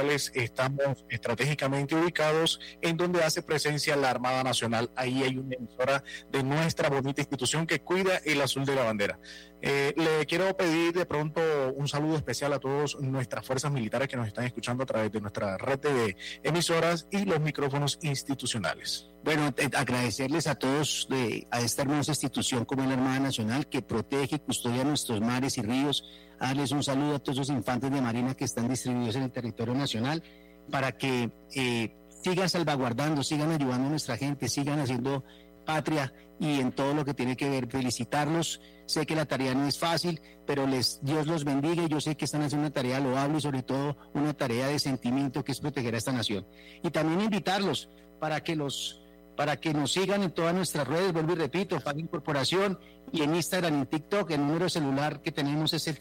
estamos estratégicamente ubicados en donde hace presencia la Armada Nacional. Ahí hay una emisora de nuestra bonita institución que cuida el azul de la bandera. Le quiero pedir de pronto un saludo especial a todas nuestras fuerzas militares que nos están escuchando a través de nuestra red de emisoras y los micrófonos institucionales. Bueno, agradecerles a todos a esta hermosa institución como la Armada Nacional que protege y custodia nuestros mares y ríos. Darles un saludo a todos los infantes de Marina que están distribuidos en el territorio nacional para que sigan salvaguardando, sigan ayudando a nuestra gente, sigan haciendo patria y en todo lo que tiene que ver. Felicitarlos, sé que la tarea no es fácil, pero Dios los bendiga y yo sé que están haciendo una tarea loable y sobre todo una tarea de sentimiento que es proteger a esta nación. Y también invitarlos para que nos sigan en todas nuestras redes, vuelvo y repito, Paguen Corporación, y en Instagram y en TikTok. El número celular que tenemos es el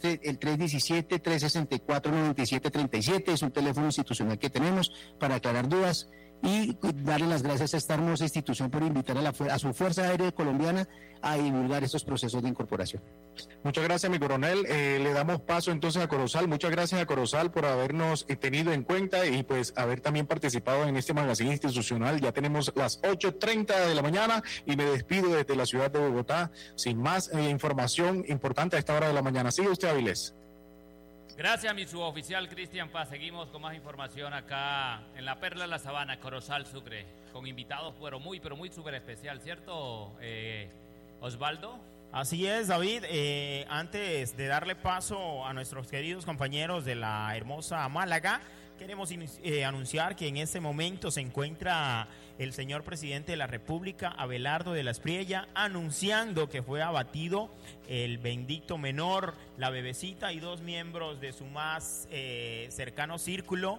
317-364-9737, es un teléfono institucional que tenemos para aclarar dudas y darle las gracias a esta hermosa institución por invitar a su Fuerza Aérea Colombiana a divulgar estos procesos de incorporación. Muchas gracias, mi coronel. Le damos paso entonces a Corozal. Muchas gracias a Corozal por habernos tenido en cuenta y pues haber también participado en este magazine institucional. Ya tenemos las 8:30 de la mañana y me despido desde la ciudad de Bogotá sin más información importante a esta hora de la mañana. Sigue usted, Avilés. Gracias, mi suboficial Cristian Paz. Seguimos con más información acá en la Perla de la Sabana, Corozal, Sucre, con invitados pero muy súper especial, ¿cierto, Osvaldo? Así es, David. Antes de darle paso a nuestros queridos compañeros de la hermosa Málaga, queremos anunciar que en este momento se encuentra el señor presidente de la República, Abelardo de la Espriella, anunciando que fue abatido el bendito menor, la bebecita y 2 miembros de su más cercano círculo.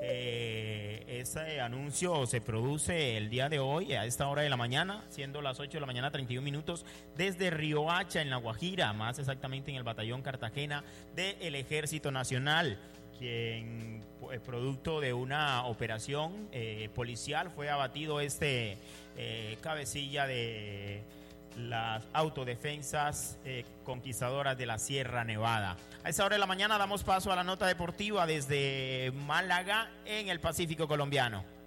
Ese anuncio se produce el día de hoy a esta hora de la mañana, siendo las 8 de la mañana 31 minutos, desde Riohacha en La Guajira, más exactamente en el batallón Cartagena del Ejército Nacional, quien producto de una operación policial fue abatido cabecilla de las autodefensas conquistadoras de la Sierra Nevada. A esta hora de la mañana damos paso a la nota deportiva desde Málaga en el Pacífico colombiano.